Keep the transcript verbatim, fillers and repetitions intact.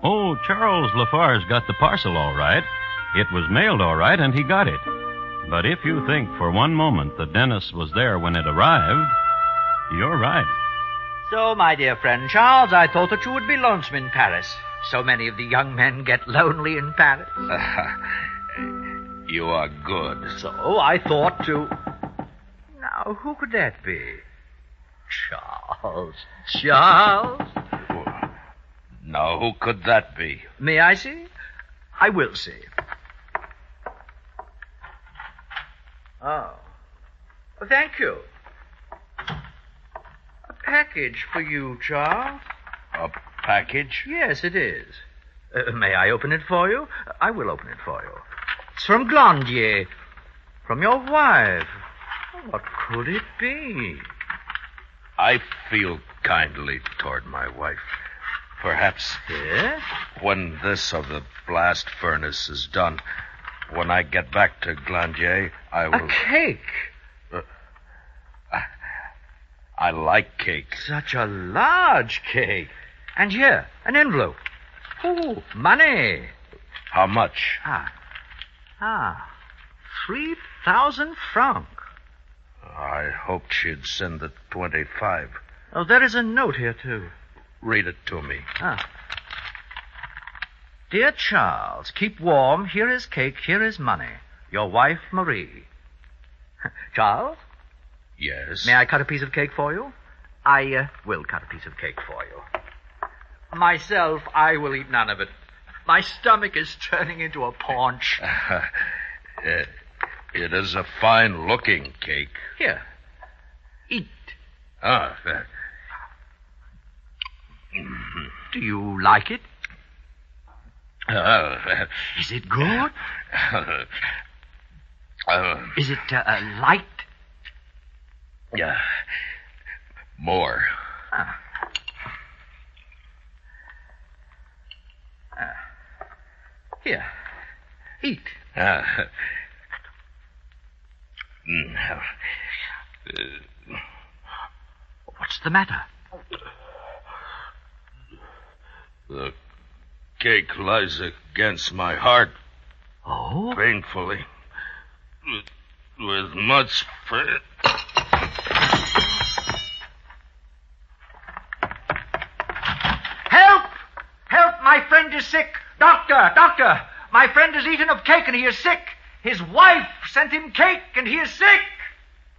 Oh, Charles Lafarge got the parcel all right. It was mailed all right, and he got it. But if you think for one moment that Dennis was there when it arrived, you're right. So, my dear friend Charles, I thought that you would be lonesome in Paris. So many of the young men get lonely in Paris. You are good. So I thought to... Now, who could that be? Charles. Charles? Now, who could that be? May I see? I will see. Oh. Thank you. A package for you, Charles. A package? Yes, it is. Uh, may I open it for you? I will open it for you. It's from Glandier. From your wife. What could it be? I feel kindly toward my wife. Perhaps Yes? when this of the blast furnace is done, when I get back to Glandier, I will... A cake. Uh, I, I like cake. Such a large cake. And here, an envelope. Oh, money. How much? Ah. Ah. Three thousand francs. I hoped she'd send the twenty-five. Oh, there is a note here, too. Read it to me. Ah. Dear Charles, keep warm. Here is cake. Here is money. Your wife, Marie. Charles? Yes? May I cut a piece of cake for you? I uh, will cut a piece of cake for you. Myself, I will eat none of it. My stomach is turning into a paunch. Uh, it is a fine-looking cake. Here. Eat. Ah. Uh, Do you like it? uh, Is it good? uh, uh, Is it uh, uh, light? Yeah. More. Ah. Uh, here. Eat. Uh, uh, What's the matter? The cake lies against my heart Oh? painfully. With, with much... Fr- Help! Help! My friend is sick. Doctor! Doctor! My friend has eaten of cake and he is sick. His wife sent him cake and he is sick.